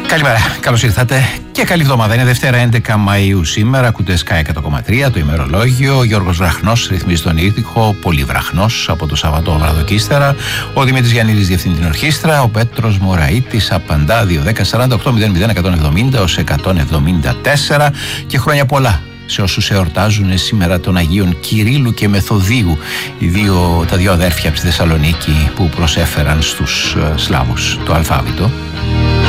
Καλημέρα, καλώς ήρθατε και καλή εβδομάδα. Είναι Δευτέρα 11 Μαΐου σήμερα. Ακούτε Sky 100,3 το ημερολόγιο. Ο Γιώργος Βραχνός ρυθμίζει τον ήχο, πολύ βραχνός από το Σαββατόβραδο και ύστερα. Ο Δημήτρης Γιαννίδης διευθύνει την ορχήστρα. Ο Πέτρος Μωραΐτης απαντά 2-10-48-00-170-174 και χρόνια πολλά σε όσους εορτάζουν σήμερα των Αγίων Κυρίλλου και Μεθοδίου, τα δύο αδέρφια από τη Θεσσαλονίκη που προσέφεραν στους Σλάβους το αλφάβητο.